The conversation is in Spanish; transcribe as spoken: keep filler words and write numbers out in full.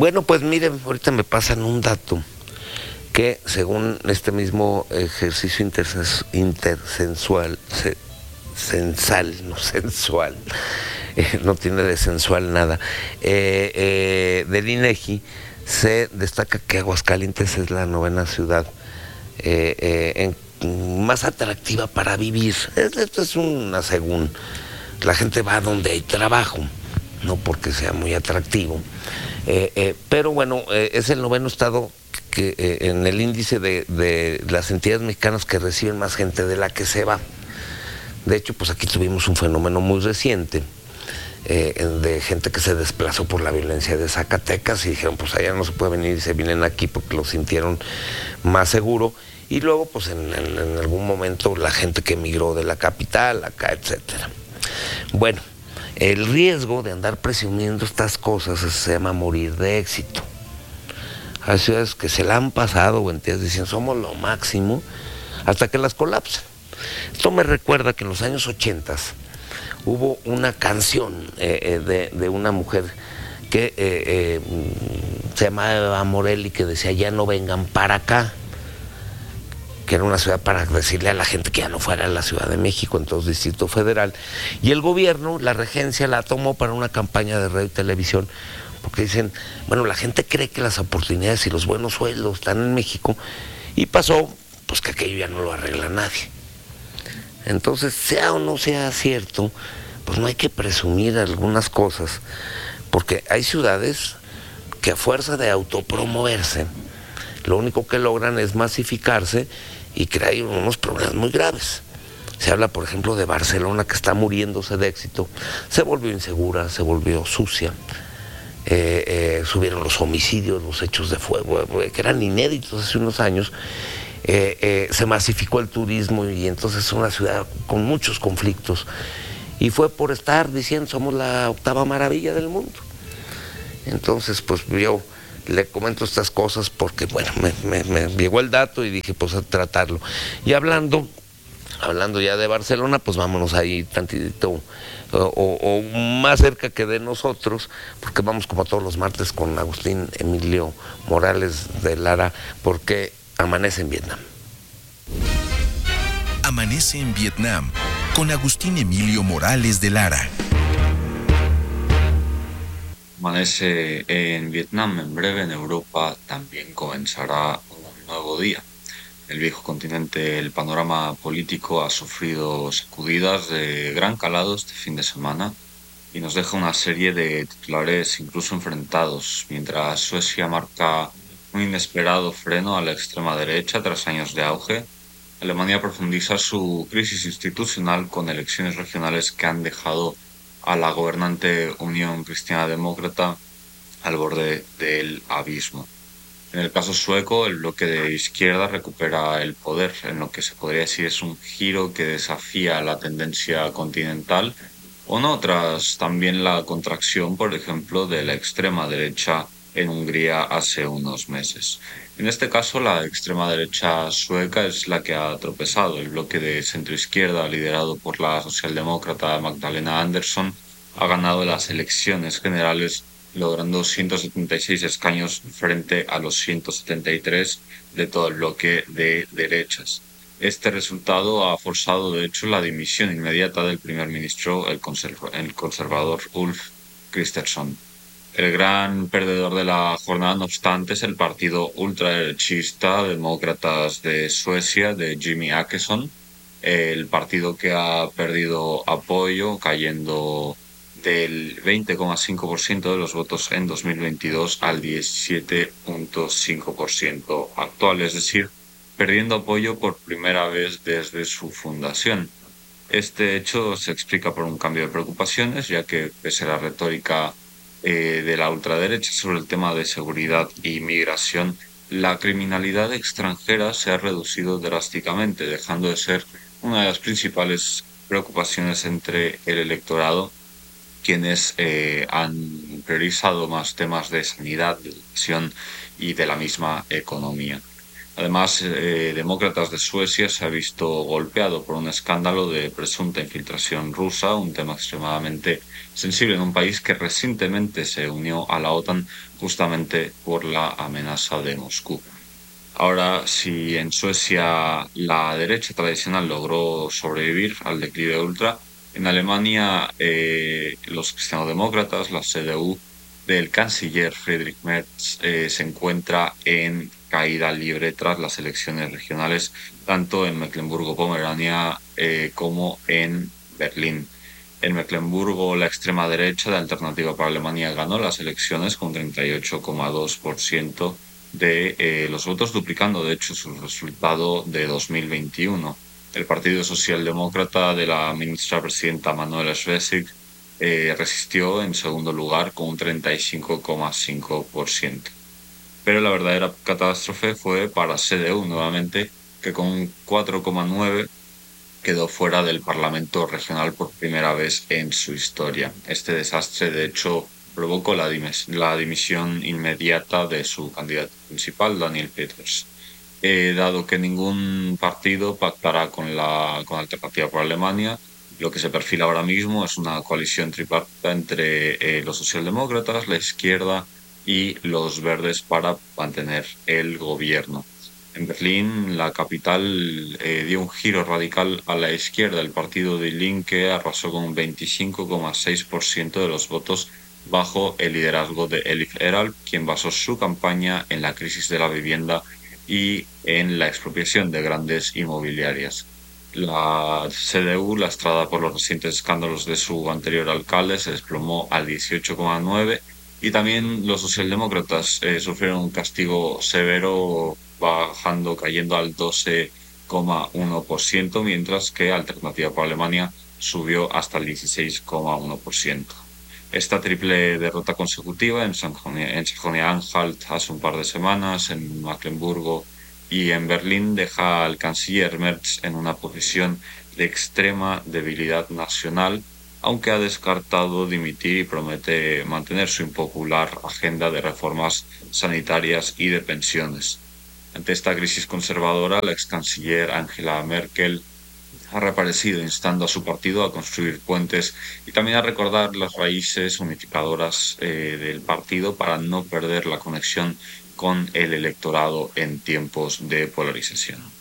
Bueno, pues miren, ahorita me pasan un dato que según este mismo ejercicio intersens intersensual, se, sensal, no sensual, eh, no tiene de sensual nada, eh, eh, del INEGI, se destaca que Aguascalientes es la novena ciudad eh, eh, en, más atractiva para vivir. Esto es una según. La gente va donde hay trabajo, no porque sea muy atractivo. Eh, eh, pero bueno, eh, es el noveno estado que eh, en el índice de, de las entidades mexicanas que reciben más gente de la que se va. De hecho, pues aquí tuvimos un fenómeno muy reciente eh, de gente que se desplazó por la violencia de Zacatecas y dijeron, pues allá no se puede venir y se vienen aquí porque lo sintieron más seguro. Y luego, pues en, en, en algún momento, la gente que emigró de la capital, acá, etcétera. Bueno, el riesgo de andar presumiendo estas cosas se llama morir de éxito. Hay ciudades que se la han pasado, o entidades dicen, somos lo máximo, hasta que las colapsan. Esto me recuerda que en los años ochentas hubo una canción eh, de, de una mujer que eh, eh, se llamaba Eva Morelli, que decía, ya no vengan para acá, que era una ciudad para decirle a la gente que ya no fuera a la Ciudad de México, entonces Distrito Federal. Y el gobierno, la regencia, la tomó para una campaña de radio y televisión, porque dicen, bueno, la gente cree que las oportunidades y los buenos sueldos están en México, y pasó, pues que aquello ya no lo arregla nadie. Entonces, sea o no sea cierto, pues no hay que presumir algunas cosas, porque hay ciudades que a fuerza de autopromoverse, lo único que logran es masificarse y crear unos problemas muy graves. Se habla, por ejemplo, de Barcelona, que está muriéndose de éxito. Se volvió insegura, se volvió sucia. Eh, eh, subieron los homicidios, los hechos de fuego, que eran inéditos hace unos años. Eh, eh, se masificó el turismo y entonces es una ciudad con muchos conflictos. Y fue por estar diciendo, somos la octava maravilla del mundo. Entonces, pues yo le comento estas cosas porque, bueno, me, me, me llegó el dato y dije, pues a tratarlo. Y hablando, hablando ya de Barcelona, pues vámonos ahí tantito, o, o, o más cerca que de nosotros, porque vamos como todos los martes con Agustín Emilio Morales de Lara, porque amanece en Vietnam. Amanece en Vietnam, con Agustín Emilio Morales de Lara. Amanece en Vietnam, en breve en Europa también comenzará un nuevo día. En el viejo continente el panorama político ha sufrido sacudidas de gran calado este fin de semana y nos deja una serie de titulares incluso enfrentados, mientras Suecia marca un inesperado freno a la extrema derecha tras años de auge. Alemania profundiza su crisis institucional con elecciones regionales que han dejado a la gobernante Unión Cristiana Demócrata al borde del abismo. En el caso sueco, el bloque de izquierda recupera el poder, en lo que se podría decir es un giro que desafía la tendencia continental, o no, tras también la contracción, por ejemplo, de la extrema derecha en Hungría hace unos meses. En este caso, la extrema derecha sueca es la que ha tropezado. El bloque de centroizquierda, liderado por la socialdemócrata Magdalena Andersson, ha ganado las elecciones generales, logrando ciento setenta y seis escaños frente a los ciento setenta y tres de todo el bloque de derechas. Este resultado ha forzado, de hecho, la dimisión inmediata del primer ministro, el, conserva el conservador Ulf Kristersson. El gran perdedor de la jornada, no obstante, es el partido ultraderechista Demócratas de Suecia, de Jimmy Åkesson, el partido que ha perdido apoyo, cayendo del veinte coma cinco por ciento de los votos en dos mil veintidós al diecisiete coma cinco por ciento actual, es decir, perdiendo apoyo por primera vez desde su fundación. Este hecho se explica por un cambio de preocupaciones, ya que pese a la retórica eh, de la ultraderecha sobre el tema de seguridad y migración, la criminalidad extranjera se ha reducido drásticamente, dejando de ser una de las principales preocupaciones entre el electorado, quienes eh, han priorizado más temas de sanidad, de educación y de la misma economía. Además, eh, Demócratas de Suecia se ha visto golpeado por un escándalo de presunta infiltración rusa, un tema extremadamente sensible en un país que recientemente se unió a la OTAN justamente por la amenaza de Moscú. Ahora, si en Suecia la derecha tradicional logró sobrevivir al declive ultra, en Alemania eh, los cristianodemócratas, la C D U del canciller Friedrich Merz, eh, se encuentra en caída libre tras las elecciones regionales, tanto en Mecklemburgo-Pomerania eh, como en Berlín. En Mecklemburgo, la extrema derecha de Alternativa para Alemania ganó las elecciones con treinta y ocho coma dos por ciento de eh, los votos, duplicando de hecho su resultado de dos mil veintiuno. El Partido Socialdemócrata de la ministra presidenta Manuela Schwesig eh, resistió en segundo lugar con un treinta y cinco coma cinco por ciento. Pero la verdadera catástrofe fue para C D U nuevamente, que con un cuatro coma nueve quedó fuera del Parlamento regional por primera vez en su historia. Este desastre, de hecho, provocó la, dimes- la dimisión inmediata de su candidato principal, Daniel Peters. Eh, dado que ningún partido pactará con la con Alternativa por Alemania, lo que se perfila ahora mismo es una coalición tripartita entre eh, los socialdemócratas, la izquierda y los verdes para mantener el gobierno. En Berlín, la capital, eh, dio un giro radical a la izquierda. El partido Die Linke arrasó con un veinticinco coma seis por ciento de los votos bajo el liderazgo de Elif Eralp, quien basó su campaña en la crisis de la vivienda y en la expropiación de grandes inmobiliarias. La C D U, lastrada por los recientes escándalos de su anterior alcalde, se desplomó al dieciocho coma nueve por ciento y también los socialdemócratas eh, sufrieron un castigo severo, bajando, cayendo al doce coma uno por ciento, mientras que Alternativa por Alemania subió hasta el dieciséis coma uno por ciento. Esta triple derrota consecutiva en Sajonia- en Sajonia-Anhalt hace un par de semanas, en Mecklemburgo y en Berlín deja al canciller Merz en una posición de extrema debilidad nacional, aunque ha descartado dimitir y promete mantener su impopular agenda de reformas sanitarias y de pensiones. Ante esta crisis conservadora, la ex canciller Angela Merkel ha reaparecido instando a su partido a construir puentes y también a recordar las raíces unificadoras eh, del partido para no perder la conexión con el electorado en tiempos de polarización.